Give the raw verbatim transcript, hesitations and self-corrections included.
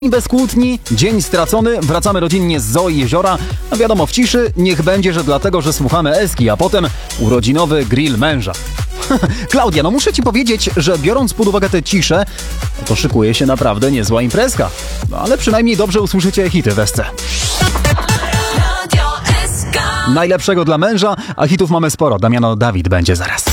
Bez kłótni, dzień stracony, wracamy rodzinnie z zoo i jeziora. No wiadomo, w ciszy niech będzie, że dlatego, że słuchamy Eski, a potem urodzinowy grill męża. Klaudia, no muszę ci powiedzieć, że biorąc pod uwagę tę ciszę, no to szykuje się naprawdę niezła imprezka. No ale przynajmniej dobrze usłyszycie hity w Esce. Najlepszego dla męża, a hitów mamy sporo. Damiano Dawid będzie zaraz.